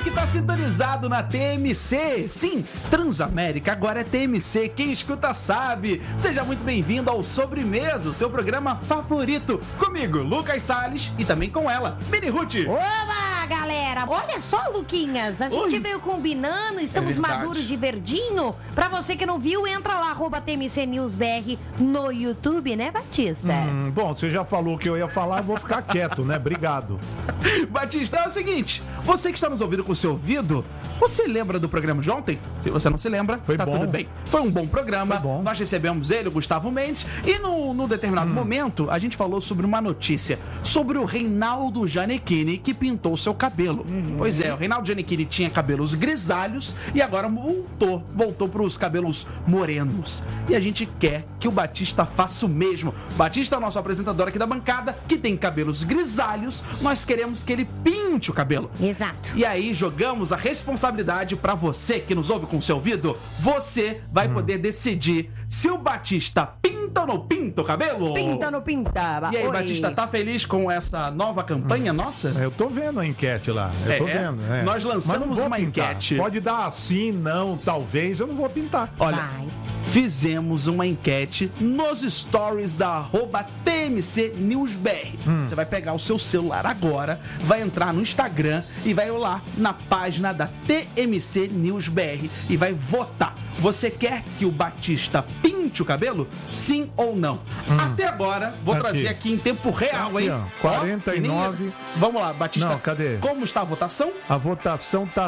que tá sintonizado na TMC. Sim, Transamérica agora é TMC, quem escuta sabe. Seja muito bem-vindo ao Sobremesa, o seu programa favorito. Comigo, Lucas Salles, e também com ela, Mini Ruth. Olá, galera! Olha só, Luquinhas, a gente veio combinando, estamos maduros de verdinho. Pra você que não viu, entra lá, @TMC News BR no YouTube, né, Batista? Bom, você já falou o que eu ia falar, eu vou ficar quieto, né? Obrigado. Batista, é o seguinte, você que está nos ouvindo com o seu ouvido, você lembra do programa de ontem? Se você não se lembra, foi tá bom. Tudo bem. Foi um bom programa, Foi bom. Nós recebemos ele, o Gustavo Mendes, e num determinado momento, a gente falou sobre uma notícia, sobre o Reinaldo Gianecchini, que pintou seu cabelo. Pois é, o Reinaldo Gianecchini tinha cabelos grisalhos e agora voltou para os cabelos morenos. E a gente quer que o Batista faça o mesmo. Batista é o nosso apresentador aqui da bancada, que tem cabelos grisalhos, nós queremos que ele pinte o cabelo. Exato. E aí jogamos a responsabilidade pra você que nos ouve com o seu ouvido. Você vai poder decidir se o Batista pinta ou não pinta o cabelo. Pinta ou não pinta? E aí, Oi. Batista, tá feliz com essa nova campanha nossa? Eu tô vendo a enquete lá. Eu tô vendo. Nós lançamos Mas não vou uma pintar. enquete. Pode dar assim, não, talvez, eu não vou pintar. Olha, Vai. fizemos uma enquete nos stories da @TMC News BR. Você vai pegar o seu celular agora, vai entrar no Instagram e vai lá na página da TMC News BR e vai votar. Você quer que o Batista pinte o cabelo? Sim ou não? Até agora, vou Aqui. trazer aqui em tempo real, Aqui, hein? ó, Ó, 49. que nem- Vamos lá, Batista. Não, cadê? Como está a votação? A votação tá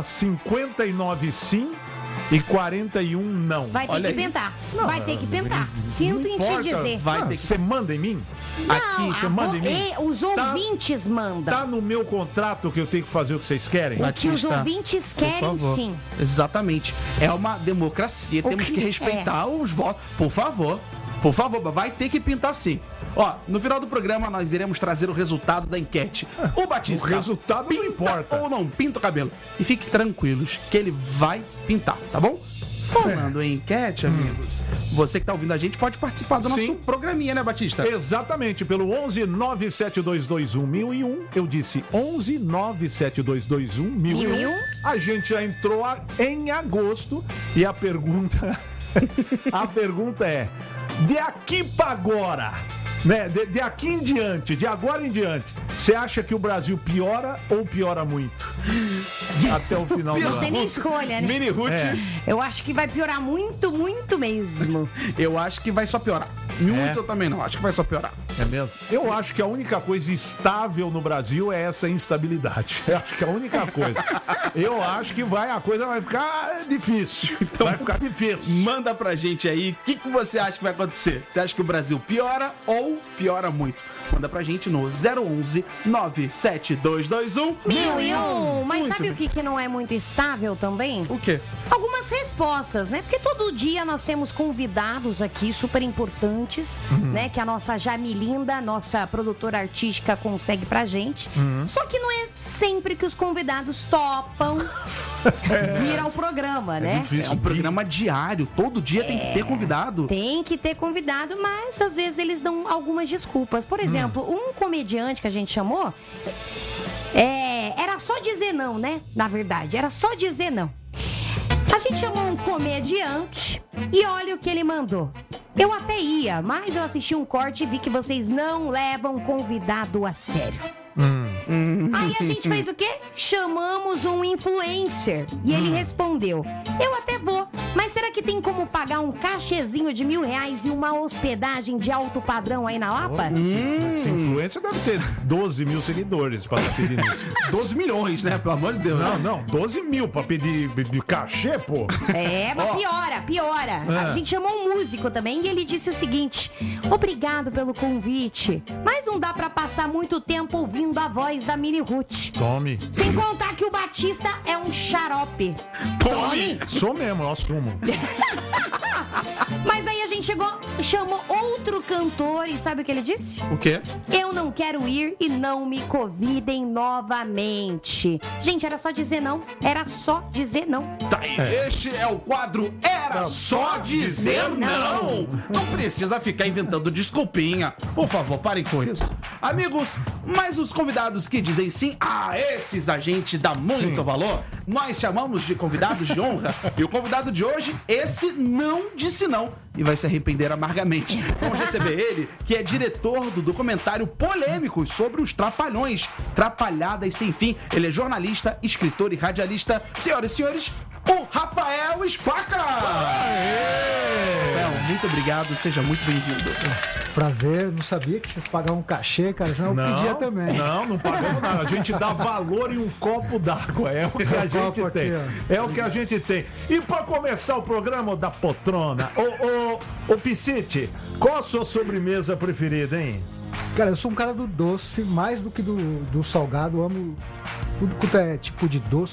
59 sim e 41 não. Vai ter Olha que aí. pintar. Vai ter que pintar. Sinto em te importa. dizer. Vai ter que- Você manda em mim? Não, você manda em mim? os ouvintes mandam. Tá no meu contrato que eu tenho que fazer o que vocês querem? O que os Batista, ouvintes por querem, favor. sim. Exatamente. É uma democracia, temos que respeitar os votos. Por favor, vai ter que pintar sim. Ó, no final do programa nós iremos trazer o resultado da enquete. O Batista O resultado não pinta importa. ou não pinta o cabelo. E fique tranquilos que ele vai pintar, tá bom? Falando em enquete, amigos, você que tá ouvindo a gente pode participar do nosso Sim. programinha, né, Batista? Exatamente, pelo 11 97221 1001. Eu disse 11 97221 1001. A gente já entrou em agosto e a pergunta é: de aqui para agora, né? De aqui em diante, de agora em diante, você acha que o Brasil piora ou piora muito? Até o final do Não ano. tem nem escolha, né? Mini Ruth, Eu acho que vai piorar muito, muito mesmo. eu acho que vai só piorar. Muito É. eu também não, acho que vai só piorar. É mesmo? Eu acho que a única coisa estável no Brasil é essa instabilidade. Eu acho que é a única coisa. Eu acho que a coisa vai ficar difícil. Vai ficar difícil. Manda pra gente aí o que você acha que vai acontecer. Você acha que o Brasil piora ou piora muito? Manda pra gente no 011 97221 1001. Mas Muito sabe bem. o que não é muito estável também? O quê? Algumas respostas, né? Porque todo dia nós temos convidados aqui super importantes, né? Que a nossa Jamilinda, nossa produtora artística, consegue pra gente. Só que não é sempre que os convidados topam vir ao programa, né? É um programa diário, todo dia tem que ter convidado. Tem que ter convidado, mas às vezes eles dão algumas desculpas. Por exemplo, um comediante que a gente chamou, era só dizer não, né? Na verdade, era só dizer não. A gente chamou um comediante e olha o que ele mandou. Eu até ia, mas eu assisti um corte e vi que vocês não levam convidado a sério. Aí a gente fez o quê? Chamamos um influencer. E ele respondeu: eu até vou, mas será que tem como pagar um cachezinho de R$1.000 e uma hospedagem de alto padrão aí na Lapa? Esse influencer deve ter 12 mil seguidores pra pedir isso. 12 milhões, né? Pelo amor de Deus. Não, 12 mil pra pedir cachê, pô. Mas piora. A gente chamou um músico também e ele disse o seguinte: obrigado pelo convite, mas não dá pra passar muito tempo ouvindo a voz da Mini Ruth. Tome. Sem contar que o Batista é um xarope. Tome! Sou mesmo, eu assumo. Mas aí a gente chamou outro cantor e sabe o que ele disse? O quê? Eu não quero ir e não me convidem novamente. Gente, era só dizer não. Era só dizer não. Tá aí. Este é o quadro É Era só dizer não. Não precisa ficar inventando desculpinha. Por favor, parem com isso. Amigos, mas os convidados que dizem sim, esses a gente dá muito valor. Nós chamamos de convidados de honra. E o convidado de hoje, esse não disse não e vai se arrepender amargamente. Vamos receber ele, que é diretor do documentário Polêmicos sobre os Trapalhões, Trapalhadas Sem Fim. Ele é jornalista, escritor e radialista. Senhoras e senhores, o Rafael Spaca! Rafael, muito obrigado, seja muito bem-vindo. Prazer, não sabia que vocês pagavam um cachê, cara, senão eu pedia também. Não pagamos nada. A gente dá valor em um copo d'água. É o que a gente tem. É o que a gente tem. E pra começar o programa da poltrona, ô Piscite, qual a sua sobremesa preferida, hein? Cara, eu sou um cara do doce, mais do que do salgado. Eu amo tudo quanto é tipo de doce.